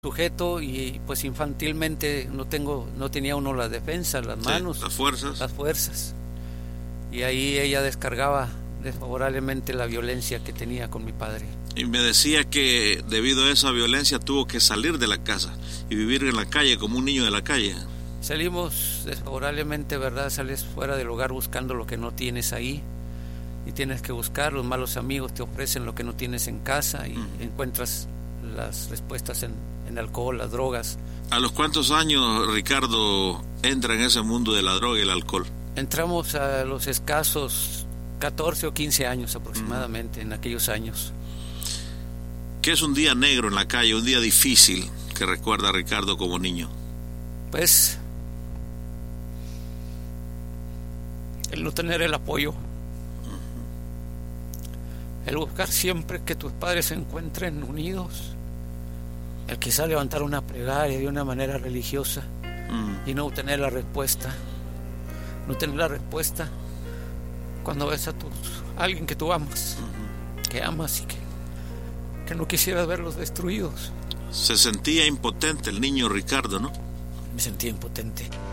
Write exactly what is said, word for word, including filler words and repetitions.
sujeto y pues infantilmente no tengo, no tenía uno la defensa, las manos, sí, las fuerzas. las fuerzas. Y ahí ella descargaba desfavorablemente la violencia que tenía con mi padre. Y me decía que debido a esa violencia tuvo que salir de la casa y vivir en la calle como un niño de la calle. Salimos desfavorablemente, ¿verdad? Sales fuera del hogar buscando lo que no tienes ahí y tienes que buscar. Los malos amigos te ofrecen lo que no tienes en casa y mm. encuentras las respuestas en, en alcohol, las drogas. ¿A los cuántos años, Ricardo, entra en ese mundo de la droga y el alcohol? Entramos a los escasos catorce o quince años aproximadamente, mm. en aquellos años. ¿Qué es un día negro en la calle, un día difícil que recuerda a Ricardo como niño? Pues el no tener el apoyo, el buscar siempre que tus padres se encuentren unidos, el quizá levantar una plegaria de una manera religiosa mm. y no obtener la respuesta, no tener la respuesta cuando ves a tus, a alguien que tú amas, uh-huh. que amas y que, que no quisieras verlos destruidos. Se sentía impotente el niño Ricardo, ¿no? Me sentía impotente.